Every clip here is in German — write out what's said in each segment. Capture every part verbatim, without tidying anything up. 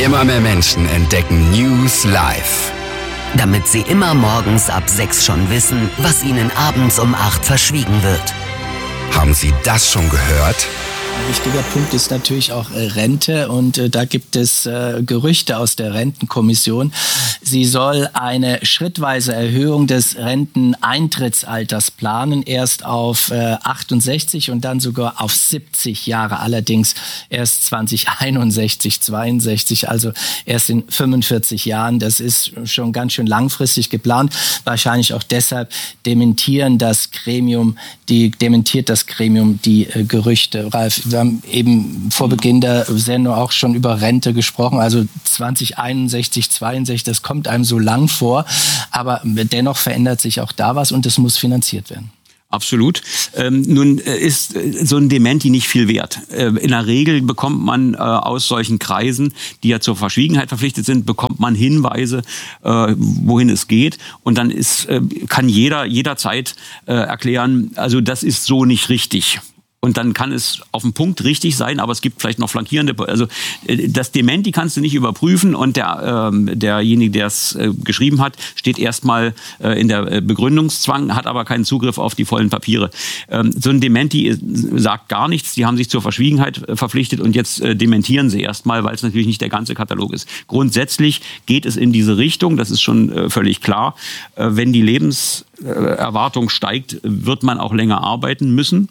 Immer mehr Menschen entdecken News Live. Damit sie immer morgens ab sechs schon wissen, was ihnen abends um acht verschwiegen wird. Haben Sie das schon gehört? Ein wichtiger Punkt ist natürlich auch äh, Rente und äh, da gibt es äh, Gerüchte aus der Rentenkommission. Sie soll eine schrittweise Erhöhung des Renteneintrittsalters planen, erst auf äh, achtundsechzig und dann sogar auf siebzig Jahre, allerdings erst zwanzig einundsechzig, zweiundsechzig, also erst in fünfundvierzig Jahren. Das ist schon ganz schön langfristig geplant, wahrscheinlich auch deshalb dementieren das Gremium, die dementiert das Gremium die äh, Gerüchte. Ralf, wir haben eben vor Beginn der Sendung auch schon über Rente gesprochen, also zwanzig einundsechzig, zweiundsechzig, das kommt einem so lang vor, aber dennoch verändert sich auch da was und es muss finanziert werden. Absolut. Ähm, nun ist so ein Dementi nicht viel wert. Äh, in der Regel bekommt man äh, aus solchen Kreisen, die ja zur Verschwiegenheit verpflichtet sind, bekommt man Hinweise, äh, wohin es geht. Und dann ist, äh, kann jeder jederzeit äh, erklären, also das ist so nicht richtig. Und dann kann es auf den Punkt richtig sein, aber es gibt vielleicht noch flankierende. Also das Dementi kannst du nicht überprüfen und der ähm, derjenige, der es äh, geschrieben hat, steht erstmal äh, in der Begründungszwang, hat aber keinen Zugriff auf die vollen Papiere. Ähm, so ein Dementi sagt gar nichts. Die haben sich zur Verschwiegenheit äh, verpflichtet und jetzt äh, dementieren sie erstmal, weil es natürlich nicht der ganze Katalog ist. Grundsätzlich geht es in diese Richtung. Das ist schon äh, völlig klar. Äh, wenn die Lebenserwartung steigt, wird man auch länger arbeiten müssen.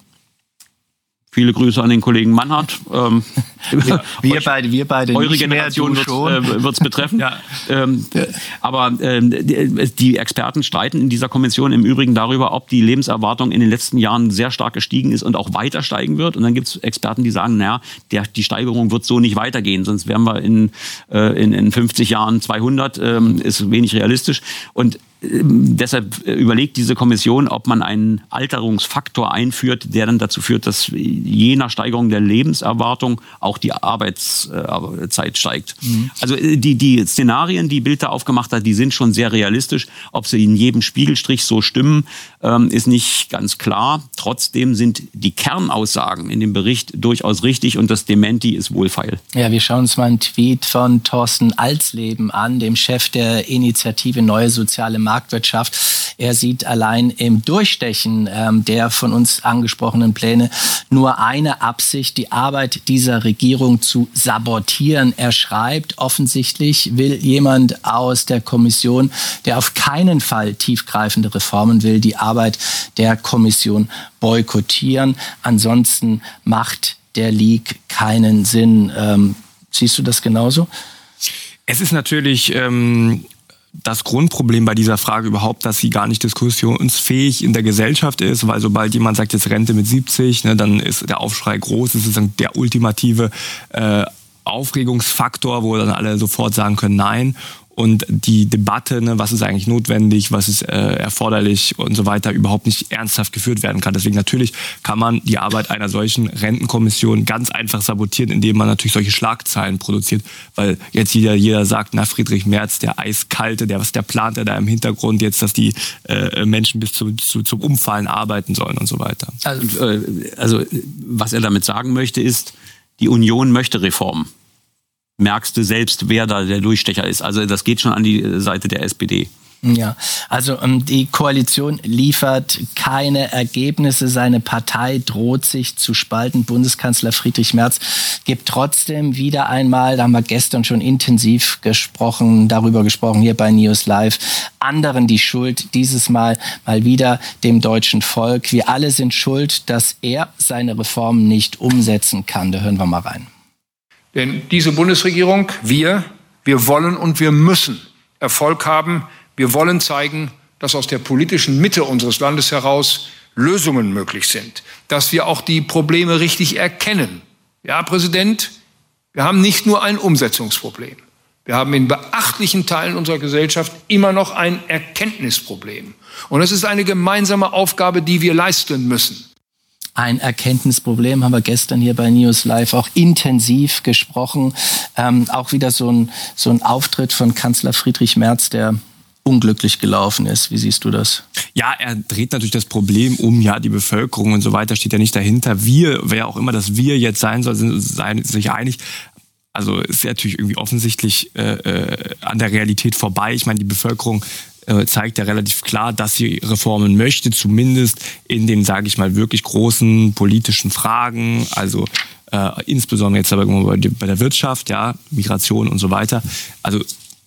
Viele Grüße an den Kollegen Mannhardt. Ähm, wir, wir beide, wir beide eure nicht Generation wird es äh, betreffen. Ja. Ähm, aber ähm, die, die Experten streiten in dieser Kommission im Übrigen darüber, ob die Lebenserwartung in den letzten Jahren sehr stark gestiegen ist und auch weiter steigen wird. Und dann gibt es Experten, die sagen, naja, der, die Steigerung wird so nicht weitergehen, sonst wären wir in, äh, in, in fünfzig Jahren zweihundert, ähm, ist wenig realistisch. Und deshalb überlegt diese Kommission, ob man einen Alterungsfaktor einführt, der dann dazu führt, dass je nach Steigerung der Lebenserwartung auch die Arbeitszeit steigt. Mhm. Also die, die Szenarien, die Bild da aufgemacht hat, die sind schon sehr realistisch. Ob sie in jedem Spiegelstrich so stimmen, ist nicht ganz klar. Trotzdem sind die Kernaussagen in dem Bericht durchaus richtig und das Dementi ist wohlfeil. Ja, wir schauen uns mal einen Tweet von Thorsten Alsleben an, dem Chef der Initiative Neue Soziale Marktwirtschaft. Marktwirtschaft. Er sieht allein im Durchstechen ähm, der von uns angesprochenen Pläne nur eine Absicht, die Arbeit dieser Regierung zu sabotieren. Er schreibt, offensichtlich will jemand aus der Kommission, der auf keinen Fall tiefgreifende Reformen will, die Arbeit der Kommission boykottieren. Ansonsten macht der Leak keinen Sinn. Ähm, siehst du das genauso? Es ist natürlich ähm das Grundproblem bei dieser Frage überhaupt, dass sie gar nicht diskussionsfähig in der Gesellschaft ist, weil sobald jemand sagt, jetzt Rente mit siebzig, ne, dann ist der Aufschrei groß. Das ist dann der ultimative äh, Aufregungsfaktor, wo dann alle sofort sagen können, nein. Und die Debatte, ne, was ist eigentlich notwendig, was ist äh, erforderlich und so weiter, überhaupt nicht ernsthaft geführt werden kann. Deswegen natürlich kann man die Arbeit einer solchen Rentenkommission ganz einfach sabotieren, indem man natürlich solche Schlagzeilen produziert, weil jetzt jeder, jeder sagt, na Friedrich Merz, der Eiskalte, der was der plant er da im Hintergrund jetzt, dass die äh, Menschen bis zu, zu, zum Umfallen arbeiten sollen und so weiter. Also, äh, also was er damit sagen möchte ist, die Union möchte Reformen. Merkst du selbst, wer da der Durchstecher ist. Also das geht schon an die Seite der S P D. Ja, also ähm, die Koalition liefert keine Ergebnisse. Seine Partei droht sich zu spalten. Bundeskanzler Friedrich Merz gibt trotzdem wieder einmal, da haben wir gestern schon intensiv gesprochen, darüber gesprochen, hier bei News Live, anderen die Schuld, dieses Mal mal wieder dem deutschen Volk. Wir alle sind schuld, dass er seine Reformen nicht umsetzen kann. Da hören wir mal rein. Denn diese Bundesregierung, wir, wir wollen und wir müssen Erfolg haben. Wir wollen zeigen, dass aus der politischen Mitte unseres Landes heraus Lösungen möglich sind. Dass wir auch die Probleme richtig erkennen. Ja, Präsident, wir haben nicht nur ein Umsetzungsproblem. Wir haben in beachtlichen Teilen unserer Gesellschaft immer noch ein Erkenntnisproblem. Und es ist eine gemeinsame Aufgabe, die wir leisten müssen. Ein Erkenntnisproblem, haben wir gestern hier bei News Live auch intensiv gesprochen. Ähm, auch wieder so ein, so ein Auftritt von Kanzler Friedrich Merz, der unglücklich gelaufen ist. Wie siehst du das? Ja, er dreht natürlich das Problem um, ja, die Bevölkerung und so weiter steht ja nicht dahinter. Wir, wer auch immer das Wir jetzt sein soll, sind, sind sich einig. Also ist ja natürlich irgendwie offensichtlich äh, äh, an der Realität vorbei. Ich meine, die Bevölkerung äh, zeigt ja relativ klar, dass sie Reformen möchte, zumindest in den, sage ich mal, wirklich großen politischen Fragen, also äh, insbesondere jetzt aber bei, bei der Wirtschaft, ja, Migration und so weiter. Also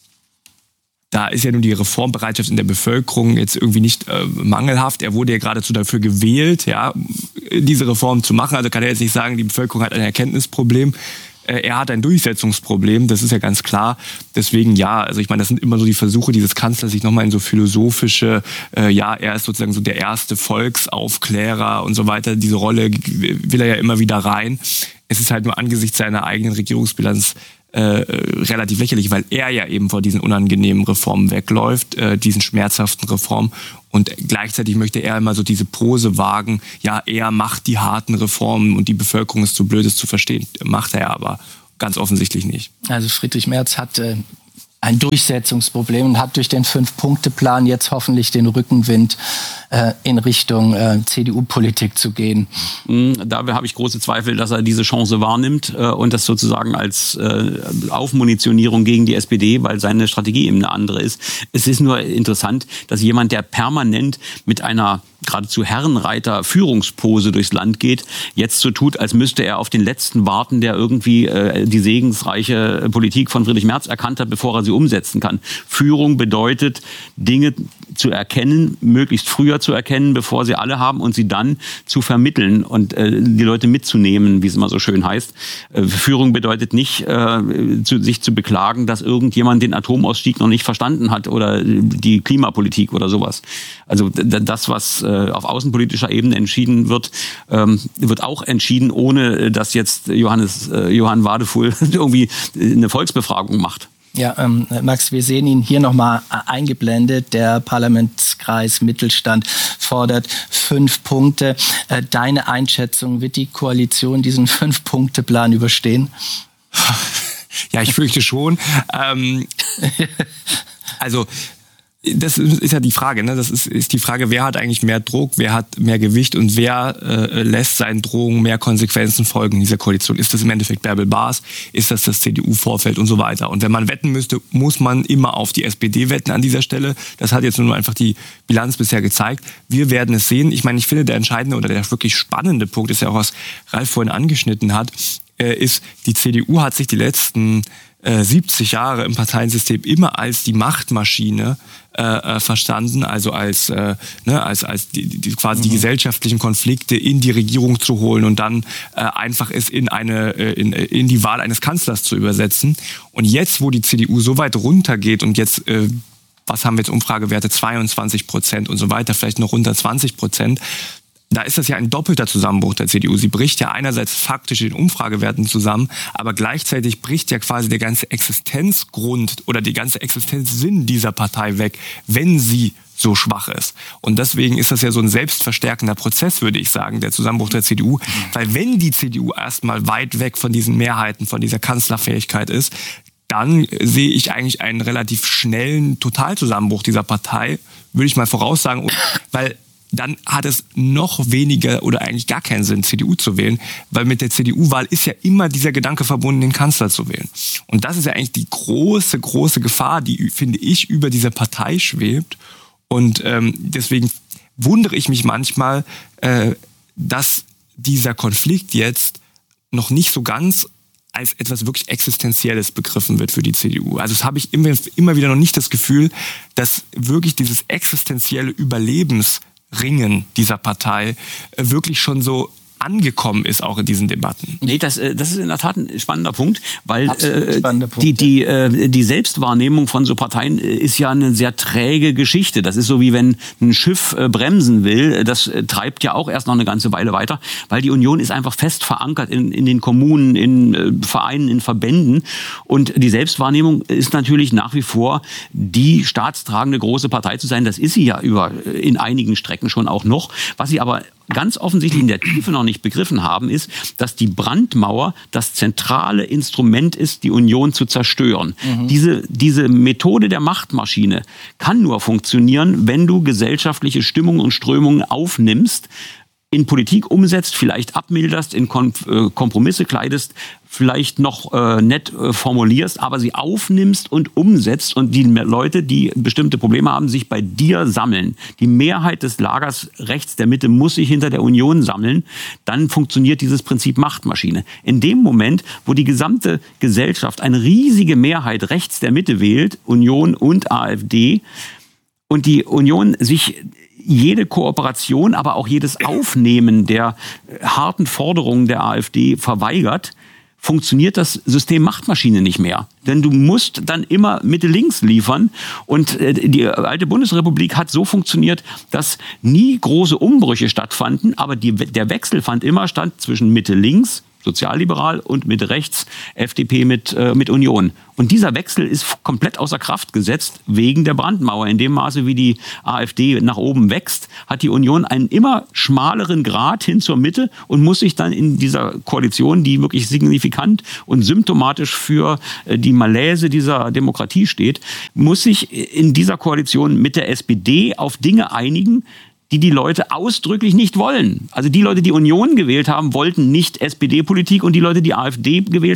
da ist ja nun die Reformbereitschaft in der Bevölkerung jetzt irgendwie nicht äh, mangelhaft. Er wurde ja geradezu dafür gewählt, ja, diese Reform zu machen. Also kann er jetzt nicht sagen, die Bevölkerung hat ein Erkenntnisproblem. Äh, er hat ein Durchsetzungsproblem, das ist ja ganz klar. Deswegen ja, also ich meine, das sind immer so die Versuche dieses Kanzlers, sich nochmal in so philosophische, äh, ja, er ist sozusagen so der erste Volksaufklärer und so weiter. Diese Rolle will er ja immer wieder rein. Es ist halt nur angesichts seiner eigenen Regierungsbilanz Äh, relativ lächerlich, weil er ja eben vor diesen unangenehmen Reformen wegläuft, äh, diesen schmerzhaften Reformen, und gleichzeitig möchte er immer so diese Pose wagen, ja, er macht die harten Reformen und die Bevölkerung ist zu blöd, es zu verstehen. Macht er aber ganz offensichtlich nicht. Also Friedrich Merz hat äh, ein Durchsetzungsproblem und hat durch den Fünf-Punkte-Plan jetzt hoffentlich den Rückenwind, äh, in Richtung äh, C D U-Politik zu gehen. Da habe ich große Zweifel, dass er diese Chance wahrnimmt äh, und das sozusagen als äh, Aufmunitionierung gegen die S P D, weil seine Strategie eben eine andere ist. Es ist nur interessant, dass jemand, der permanent mit einer geradezu Herrenreiter-Führungspose durchs Land geht, jetzt so tut, als müsste er auf den Letzten warten, der irgendwie äh, die segensreiche Politik von Friedrich Merz erkannt hat, bevor er sie umsetzen kann. Führung bedeutet, Dinge zu erkennen, möglichst früher zu erkennen, bevor sie alle haben, und sie dann zu vermitteln und äh, die Leute mitzunehmen, wie es immer so schön heißt. Äh, Führung bedeutet nicht, äh, zu, sich zu beklagen, dass irgendjemand den Atomausstieg noch nicht verstanden hat oder die Klimapolitik oder sowas. Also d- das, was äh, auf außenpolitischer Ebene entschieden wird, ähm, wird auch entschieden, ohne dass jetzt Johannes, äh, Johann Wadefuhl irgendwie eine Volksbefragung macht. Ja, ähm, Max, wir sehen ihn hier nochmal eingeblendet. Der Parlamentskreis Mittelstand fordert fünf Punkte. Äh, deine Einschätzung, wird die Koalition diesen Fünf-Punkte-Plan überstehen? Ja, ich fürchte schon. ähm, also das ist ja die Frage, ne? Das ist, ist die Frage, wer hat eigentlich mehr Druck, wer hat mehr Gewicht und wer äh, lässt seinen Drohungen mehr Konsequenzen folgen in dieser Koalition. Ist das im Endeffekt Bärbel Baas? Ist das das C D U-Vorfeld und so weiter? Und wenn man wetten müsste, muss man immer auf die S P D wetten an dieser Stelle. Das hat jetzt nur einfach die Bilanz bisher gezeigt. Wir werden es sehen. Ich meine, ich finde, der entscheidende oder der wirklich spannende Punkt ist ja auch, was Ralf vorhin angeschnitten hat, äh, ist, die C D U hat sich die letzten äh, siebzig Jahre im Parteiensystem immer als die Machtmaschine äh, verstanden, also als äh, ne, als als die, die, quasi mhm. die gesellschaftlichen Konflikte in die Regierung zu holen und dann äh, einfach es in eine äh, in, in die Wahl eines Kanzlers zu übersetzen. Und jetzt, wo die C D U so weit runtergeht und jetzt äh, was haben wir jetzt Umfragewerte, zweiundzwanzig Prozent und so weiter, vielleicht noch unter zwanzig Prozent. Da ist das ja ein doppelter Zusammenbruch der C D U. Sie bricht ja einerseits faktisch in den Umfragewerten zusammen, aber gleichzeitig bricht ja quasi der ganze Existenzgrund oder die ganze Existenzsinn dieser Partei weg, wenn sie so schwach ist. Und deswegen ist das ja so ein selbstverstärkender Prozess, würde ich sagen, der Zusammenbruch der C D U. Weil wenn die C D U erstmal weit weg von diesen Mehrheiten, von dieser Kanzlerfähigkeit ist, dann sehe ich eigentlich einen relativ schnellen Totalzusammenbruch dieser Partei, würde ich mal voraussagen, weil dann hat es noch weniger oder eigentlich gar keinen Sinn, C D U zu wählen, weil mit der C D U-Wahl ist ja immer dieser Gedanke verbunden, den Kanzler zu wählen. Und das ist ja eigentlich die große, große Gefahr, die, finde ich, über dieser Partei schwebt. Und ähm, deswegen wundere ich mich manchmal, äh, dass dieser Konflikt jetzt noch nicht so ganz als etwas wirklich Existenzielles begriffen wird für die C D U. Also das habe ich immer, immer wieder noch nicht das Gefühl, dass wirklich dieses existenzielle Überlebensringen dieser Partei wirklich schon so angekommen ist, auch in diesen Debatten. Nee, das, das ist in der Tat ein spannender Punkt, weil äh, spannender Punkt, die, die, äh, die Selbstwahrnehmung von so Parteien ist ja eine sehr träge Geschichte. Das ist so, wie wenn ein Schiff äh, bremsen will. Das äh, treibt ja auch erst noch eine ganze Weile weiter, weil die Union ist einfach fest verankert in, in den Kommunen, in äh, Vereinen, in Verbänden. Und die Selbstwahrnehmung ist natürlich nach wie vor, die staatstragende große Partei zu sein. Das ist sie ja über in einigen Strecken schon auch noch. Was sie aber ganz offensichtlich in der Tiefe noch nicht begriffen haben, ist, dass die Brandmauer das zentrale Instrument ist, die Union zu zerstören. Mhm. Diese, diese Methode der Machtmaschine kann nur funktionieren, wenn du gesellschaftliche Stimmungen und Strömungen aufnimmst, in Politik umsetzt, vielleicht abmilderst, in Kompromisse kleidest, vielleicht noch äh, nett äh, formulierst, aber sie aufnimmst und umsetzt und die Leute, die bestimmte Probleme haben, sich bei dir sammeln. Die Mehrheit des Lagers rechts der Mitte muss sich hinter der Union sammeln. Dann funktioniert dieses Prinzip Machtmaschine. In dem Moment, wo die gesamte Gesellschaft eine riesige Mehrheit rechts der Mitte wählt, Union und AfD, und die Union sich jede Kooperation, aber auch jedes Aufnehmen der harten Forderungen der AfD verweigert, funktioniert das System Machtmaschine nicht mehr. Denn du musst dann immer Mitte-Links liefern. Und die alte Bundesrepublik hat so funktioniert, dass nie große Umbrüche stattfanden, aber die, der Wechsel fand immer statt zwischen Mitte-Links, sozialliberal, und Mitte rechts, F D P mit, äh, mit Union. Und dieser Wechsel ist komplett außer Kraft gesetzt wegen der Brandmauer. In dem Maße, wie die AfD nach oben wächst, hat die Union einen immer schmaleren Grat hin zur Mitte und muss sich dann in dieser Koalition, die wirklich signifikant und symptomatisch für äh, die Malaise dieser Demokratie steht, muss sich in dieser Koalition mit der S P D auf Dinge einigen, die die Leute ausdrücklich nicht wollen. Also die Leute, die Union gewählt haben, wollten nicht S P D-Politik, und die Leute, die AfD gewählt